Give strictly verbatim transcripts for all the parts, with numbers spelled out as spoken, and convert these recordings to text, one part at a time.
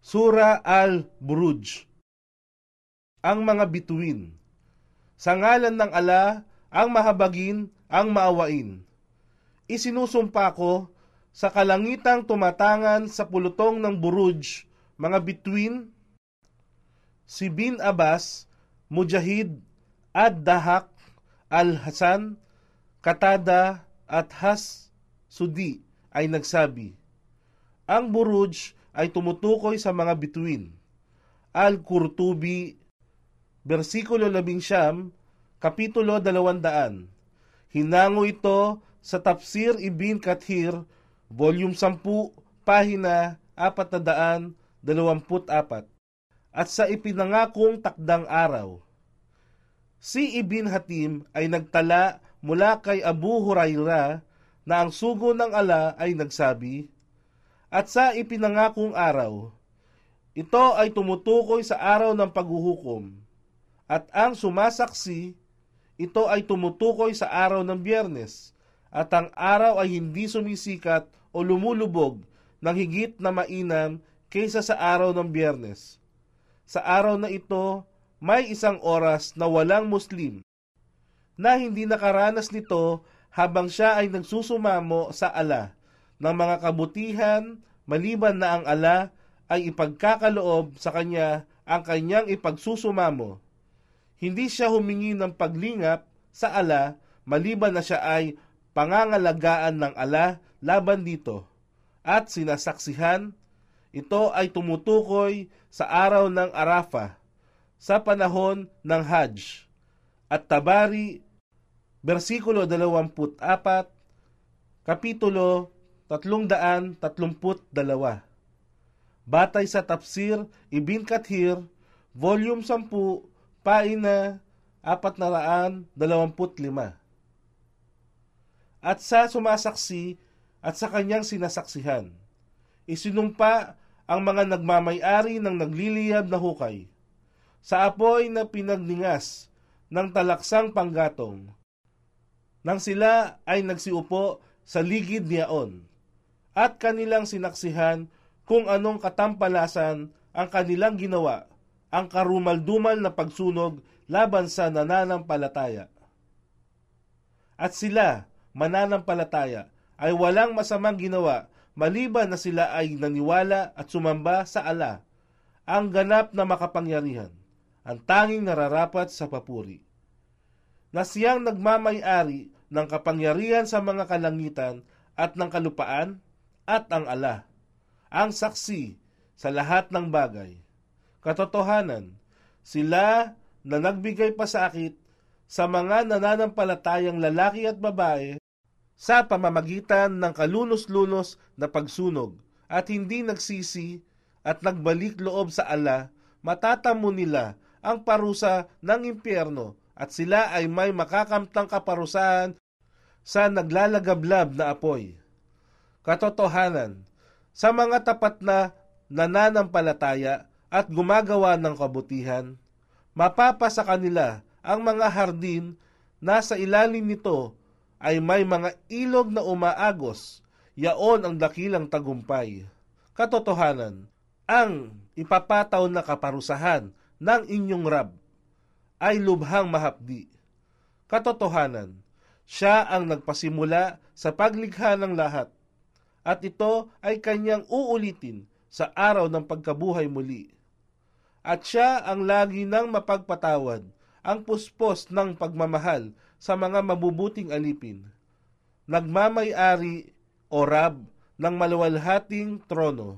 Sura al-Buruj. Ang mga bituin. Sa ngalan ng ala, ang mahabagin, ang maawain. Isinusumpa ko sa kalangitang tumatangan sa pulutong ng Buruj, mga bituin, si Bin Abbas, Mujahid, Ad-Dahak, Al-Hasan, Katada at Has Sudi ay nagsabi, ang Buruj ay tumutukoy sa mga bituin. Al-Qurtubi, versikulo labing siyam, kapitulo dalawandaan. Hinango ito sa Tafsir Ibn Kathir, volume sampu, pahina apat na daan, dalawamput apat. At sa ipinangakong takdang araw. Si Ibn Hatim ay nagtala mula kay Abu Hurairah na ang sugo ng ala ay nagsabi, at sa ipinangakong araw, ito ay tumutukoy sa araw ng paghuhukom, at ang sumasaksi, ito ay tumutukoy sa araw ng Biyernes, at ang araw ay hindi sumisikat o lumulubog ng higit na mainam kaysa sa araw ng Biyernes. Sa araw na ito, may isang oras na walang Muslim, na hindi nakaranas nito habang siya ay nagsusumamo sa ala ng mga kabutihan, maliban na ang ala ay ipagkakaloob sa kanya ang kanyang ipagsusumamo. Hindi siya humingi ng paglingap sa ala, maliban na siya ay pangangalagaan ng ala laban dito. At sinasaksihan, ito ay tumutukoy sa araw ng Arafah, sa panahon ng Hajj. At Tabari, versikulo dalawamput apat, kapitulo tatlong daan tatlumput dalawa. Batay sa Tafsir Ibn Kathir, volume sampu, paina apat na raan dalawamput lima. At sa sumasaksi at sa kanyang sinasaksihan, isinumpa ang mga nagmamay-ari ng nagliliyab na hukay sa apoy na pinagningas ng talaksang panggatong, nang sila ay nagsiupo sa ligid niyaon, at kanilang sinaksihan kung anong katampalasan ang kanilang ginawa, ang karumal-dumal na pagsunog laban sa nananampalataya. At sila, mananampalataya, ay walang masamang ginawa, maliban na sila ay naniwala at sumamba sa ala, ang ganap na makapangyarihan, ang tanging nararapat sa papuri, na siyang nagmamay-ari ng kapangyarihan sa mga kalangitan at ng kalupaan, at ang ala, ang saksi sa lahat ng bagay. Katotohanan, sila na nagbigay pasakit sa mga nananampalatayang lalaki at babae sa pamamagitan ng kalunos-lunos na pagsunog, at hindi nagsisi at nagbalik loob sa ala, matatamo nila ang parusa ng impyerno, at sila ay may makakamtang kaparusahan sa naglalagablab na apoy. Katotohanan, sa mga tapat na nananampalataya at gumagawa ng kabutihan, mapapa sa kanila ang mga hardin na sa ilalim nito ay may mga ilog na umaagos, yaon ang dakilang tagumpay. Katotohanan, ang ipapataw na kaparusahan ng inyong Rab ay lubhang mahapdi. Katotohanan, siya ang nagpasimula sa paglikha ng lahat, at ito ay kanyang uulitin sa araw ng pagkabuhay muli. At siya ang lagi nang mapagpatawad, ang puspos ng pagmamahal sa mga mabubuting alipin. Nagmamay-ari o Rab ng maluwalhating trono.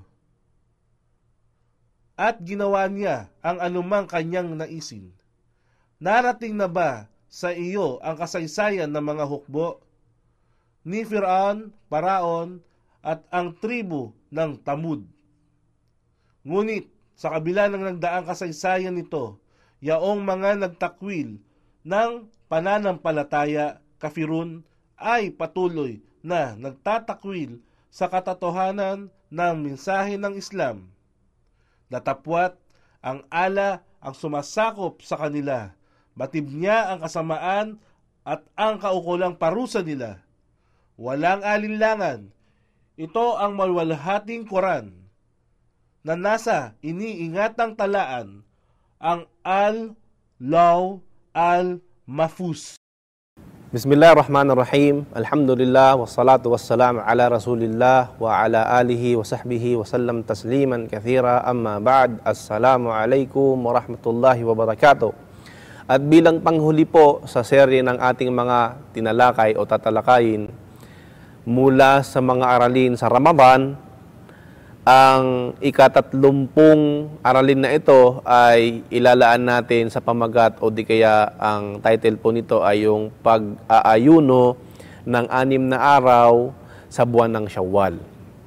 At ginawa niya ang anumang kanyang naisin. Narating na ba sa iyo ang kasaysayan ng mga hukbo ni Firaun, Paraon, at ang tribu ng Tamud? Ngunit sa kabila ng nagdaang kasaysayan nito, yaong mga nagtakwil ng pananampalataya, kafirun, ay patuloy na nagtatakwil sa katotohanan ng mensahe ng Islam. Natapwat ang ala ang sumasakop sa kanila, batib niya ang kasamaan at ang kaukulang parusa nila. Walang alinlangan, ito ang maluwalhating Quran na nasa iniingatang talaan ang Al-Law Al-Mahfuz. Bismillahirrahmanirrahim. Alhamdulillah wassalatu wassalamu ala Rasulillah wa ala alihi wa sahbihi wa sallam tasliman kathira, amma ba'd. Assalamu alaikum warahmatullahi wabarakatuh. At bilang panghuli po sa serye ng ating mga tinalakay o tatalakayin mula sa mga aralin sa Ramadan, ang ikatatlumpung aralin na ito ay ilalaan natin sa pamagat o di kaya ang title po nito ay yung pag-aayuno ng anim na araw sa buwan ng Syawal.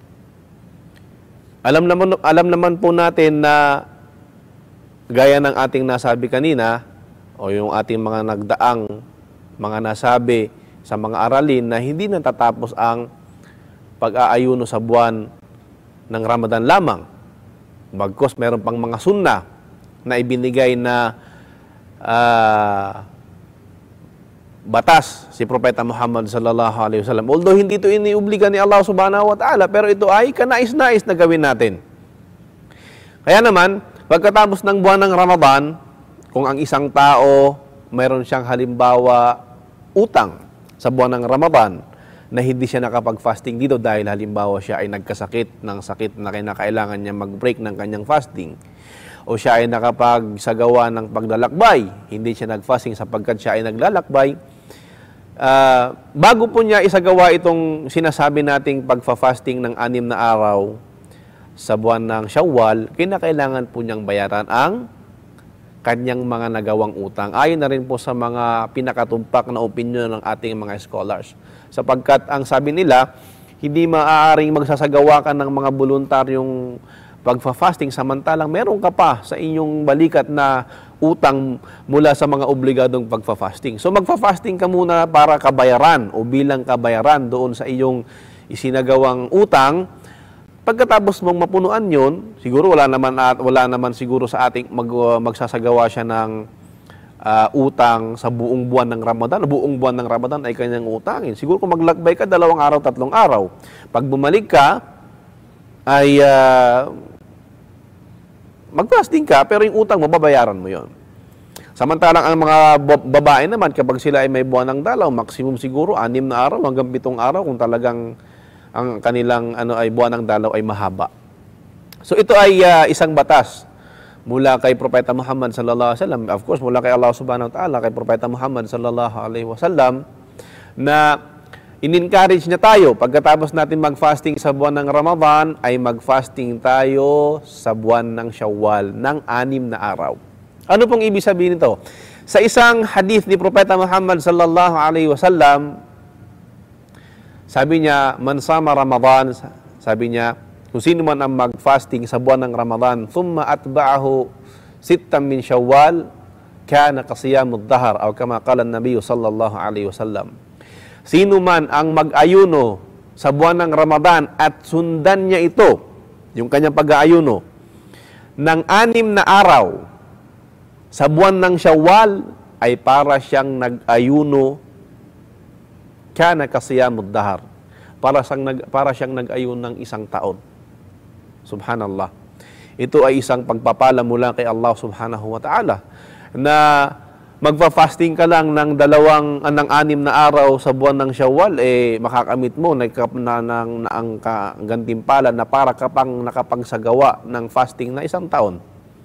Alam naman, alam naman po natin na gaya ng ating nasabi kanina o yung ating mga nagdaang mga nasabi sa mga aralin na hindi natatapos ang pag-aayuno sa buwan ng Ramadan lamang. Bagkus meron pang mga sunna na ibinigay na uh, batas si Propeta Muhammad sallallahu alaihi wasallam. Although hindi ito iniubliga ni Allah subhanahu wa ta'ala, pero ito ay kanais-nais na gawin natin. Kaya naman, pagkatapos ng buwan ng Ramadan, kung ang isang tao mayroon siyang halimbawa utang sa buwan ng Ramadan, na hindi siya nakapag-fasting dito dahil halimbawa siya ay nagkasakit ng sakit na kinakailangan niya mag-break ng kanyang fasting, o siya ay nakapagsagawa ng paglalakbay, hindi siya nag-fasting sapagkat siya ay naglalakbay, uh, bago po niya isagawa itong sinasabi nating pagfa-fasting ng anim na araw sa buwan ng Syawal, kinakailangan po niyang bayaran ang kanyang mga nagawang utang. Ayon na rin po sa mga pinakatumpak na opinion ng ating mga scholars. Sapagkat ang sabi nila, hindi maaaring magsasagawa ka ng mga voluntaryong pagfa-fasting samantalang meron ka pa sa inyong balikat na utang mula sa mga obligadong pagfa-fasting. So magfa-fasting ka muna para kabayaran o bilang kabayaran doon sa iyong isinagawang utang. Pagkatapos mong mapunuan yon, siguro wala naman at wala naman siguro sa ating mag, magsasagawa siya ng Uh, utang sa buong buwan ng Ramadan. Buong buwan ng Ramadan ay kanyang utangin. Siguro kung maglakbay ka, dalawang araw, tatlong araw. Pag bumalik ka, ay uh, mag-fasting ka, pero yung utang, mababayaran mo yon. Samantalang ang mga babae naman, kapag sila ay may buwan ng dalaw, maximum siguro, anim na araw, hanggang pitong araw, kung talagang ang kanilang ano ay buwan ng dalaw ay mahaba. So ito ay uh, isang batas mula kay Propeta Muhammad sallallahu alaihi wasallam, of course mula kay Allah subhanahu wa ta'ala, kay Propeta Muhammad sallallahu alaihi wasallam, na in-encourage niya tayo pagkatapos natin mag-fasting sa buwan ng Ramadan ay mag-fasting tayo sa buwan ng Syawal ng anim na araw. Ano pong ibig sabihin nito? Sa isang hadith ni Propeta Muhammad sallallahu alaihi wasallam, sabi niya, man sama Ramadan, sabi niya, kung sino man ang mag-fasting sa buwan ng Ramadan, thumma atba'ahu sittam min Syawal, kana kasiyamud dahar, o kama qala an-nabiy sallallahu alaihi wasallam. Sino man ang mag-ayuno sa buwan ng Ramadan at sundan niya ito, yung kanyang pag-aayuno, ng anim na araw sa buwan ng Syawal, ay para siyang nag-ayuno, kana kasiyamud dahar, para siyang nag para siyang nag-ayuno ng isang taon. Subhanallah. Ito ay isang pagpapala mula kay Allah subhanahu wa ta'ala na magpa-fasting ka lang ng dalawang, ng anim na araw sa buwan ng Syawal, eh makakamit mo na, na, na, na ang gantimpala na para ka pang nakapagsagawa ng fasting na isang taon.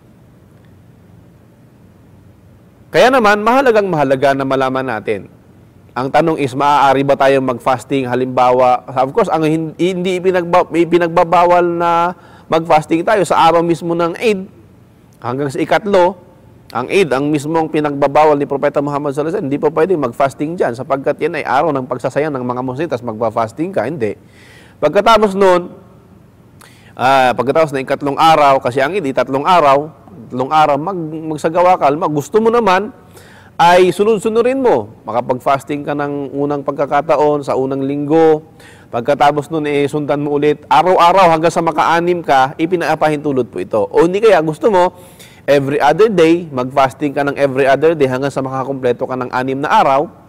Kaya naman, mahalagang mahalaga na malaman natin. Ang tanong is, maaari ba tayong mag-fasting? Halimbawa, of course, ang hindi, hindi ipinagba, ipinagbabawal na mag-fasting tayo sa araw mismo ng Eid hanggang sa ikatlo. Ang Eid, ang mismong pinagbabawal ni Propeta Muhammad sallallahu alaihi wasallam, hindi pa pwede mag-fasting dyan sapagkat yan ay araw ng pagsasayang ng mga Muslim, tas magpa-fasting ka, hindi. Pagkatapos nun, uh, pagkatapos na ikatlong araw, kasi ang Eid, tatlong araw, tatlong araw, mag, magsagawa ka, mag, gusto mo naman, ay sunod-sunurin mo. Makapag-fasting ka ng unang pagkakataon sa unang linggo. Pagkatapos nun, eh, sundan mo ulit. Araw-araw hanggang sa maka-anim ka, ipinapahintulot po ito. O hindi kaya, gusto mo, every other day, mag-fasting ka ng every other day hanggang sa makakompleto ka ng anim na araw.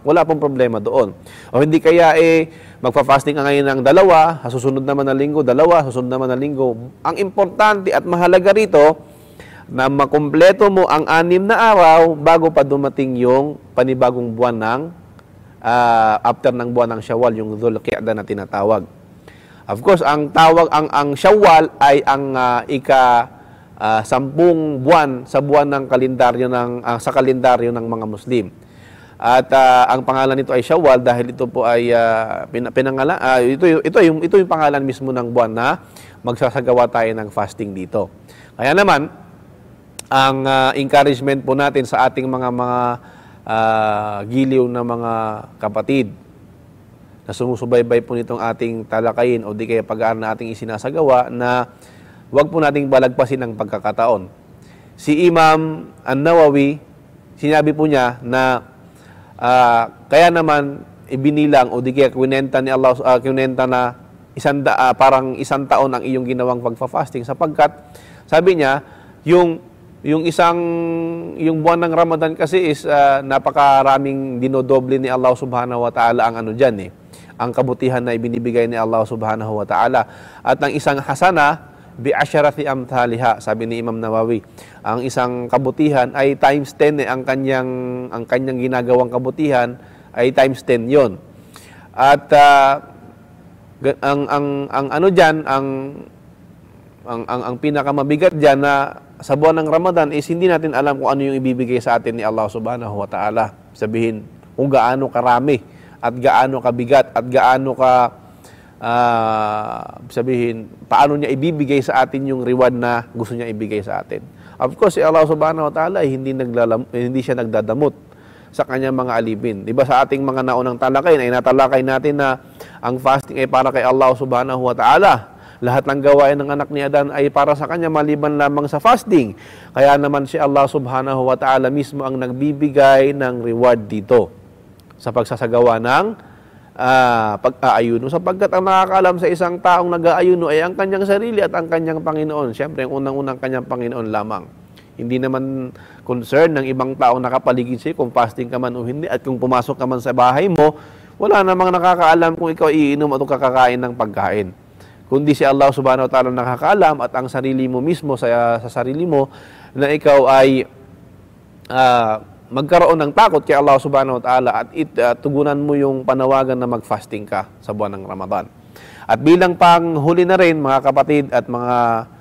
wala pong problema doon. O hindi kaya eh, magpa-fasting ka ngayon ng dalawa, sa susunod naman na linggo, dalawa, susunod naman na linggo. Ang importante at mahalaga rito, na makumpleto mo ang anim na araw bago pa dumating yung panibagong buwan ng, uh, after ng buwan ng Shawwal, yung Dhul Qi'dah na tinatawag. Of course, ang tawag, ang, ang Shawwal ay ang uh, ika, Uh, sampung buwan sa buwan ng kalendaryo ng uh, sa kalendaryo ng mga Muslim. At uh, ang pangalan nito ay Shawwal dahil ito po ay uh, pin pinangalan uh, ito ito yung ito yung pangalan mismo ng buwan na magsasagawa tayo ng fasting dito. Kaya naman ang uh, encouragement po natin sa ating mga mga uh, giliw na mga kapatid na sumusubaybay po nitong ating talakayin o di kaya pag-aaral na ating isinasagawa na huwag po nating balagpasin ang pagkakataon. Si Imam An-Nawawi, sinabi po niya na uh, kaya naman ibinilang o di kaya kwinenta ni Allah, uh, kwinenta na isang da, uh, parang isang taon ang iyong ginawang pagfa-fasting sapagkat sabi niya, yung yung isang yung buwan ng Ramadan kasi is uh, napakaraming dinodoble ni Allah Subhanahu wa Ta'ala ang ano diyan eh, ang kabutihan na ibinibigay ni Allah Subhanahu wa Ta'ala. At ang isang hasana bi asharati amthaliha, sabi ni Imam Nawawi, ang isang kabutihan ay times ten eh, ang kanyang ang kanyang ginagawang kabutihan ay times ten yon. At uh, ang ang ang ano diyan, ang ang ang, ang pinakamabigat diyan na sa buwan ng Ramadan is hindi natin alam kung ano yung ibibigay sa atin ni Allah Subhanahu wa Ta'ala. Sabihin kung gaano karami at gaano kabigat at gaano ka Uh, sabihin, paano niya ibibigay sa atin yung reward na gusto niya ibigay sa atin. Of course, si Allah Subhanahu wa Ta'ala ay hindi, naglalam, hindi siya nagdadamot sa kanyang mga alipin. Diba sa ating mga naunang talakay, ay natalakay natin na ang fasting ay para kay Allah Subhanahu wa Ta'ala. Lahat ng gawain ng anak ni Adan ay para sa kanya maliban lamang sa fasting. Kaya naman si Allah Subhanahu wa Ta'ala mismo ang nagbibigay ng reward dito sa pagsasagawa ng Uh, pag-aayuno, sapagkat ang nakakaalam sa isang taong nag-aayuno ay ang kanyang sarili at ang kanyang Panginoon. Siyempre, ang unang-unang kanyang Panginoon lamang. Hindi naman concern ng ibang taong nakapaligid sa'yo kung fasting ka man o hindi at kung pumasok ka man sa bahay mo, wala namang nakakaalam kung ikaw iinom o kakakain ng pagkain. Kundi si Allah Subhanahu wa Ta'ala nakakaalam at ang sarili mo mismo sa, sa sarili mo na ikaw ay uh, magkaroon ng takot kay Allah Subhanahu wa Ta'ala at it, uh, tugunan mo yung panawagan na mag-fasting ka sa buwan ng Ramadan. At bilang panghuli na rin, mga kapatid at mga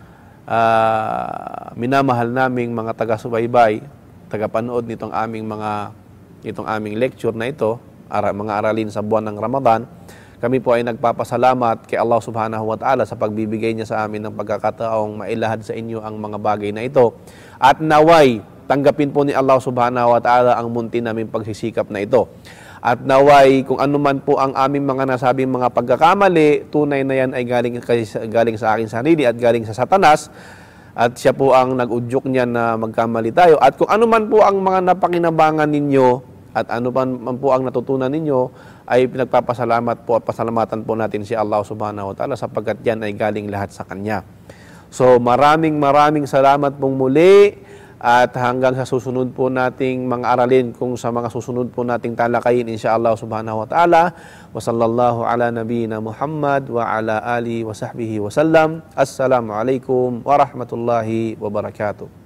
uh, minamahal naming mga taga-subaybay, taga-panood nitong aming mga itong aming lecture na ito, ara, mga aralin sa buwan ng Ramadan, kami po ay nagpapasalamat kay Allah Subhanahu wa Ta'ala sa pagbibigay niya sa amin ng pagkakataong mailahad sa inyo ang mga bagay na ito. At naway, tanggapin po ni Allah Subhanahu wa Ta'ala ang munti naming pagsisikap na ito. At naway, kung ano man po ang aming mga nasabing mga pagkakamali, tunay na yan ay galing, galing sa aking sarili at galing sa Satanas. At siya po ang nag-udyok niya na magkamali tayo. At kung ano man po ang mga napakinabangan ninyo at ano man po ang natutunan ninyo, ay pinagpapasalamat po at pasalamatan po natin si Allah Subhanahu wa Ta'ala sapagkat yan ay galing lahat sa Kanya. So maraming maraming salamat pong muli. At hanggang sa susunod po nating mga aralin kung sa mga susunod po nating talakayin insyaallah Subhanahu wa Ta'ala. Wa sallallahu ala nabiyyina Muhammad wa ala alihi wa sahbihi wa sallam. Assalamu alaikum wa rahmatullahi wa barakatuh.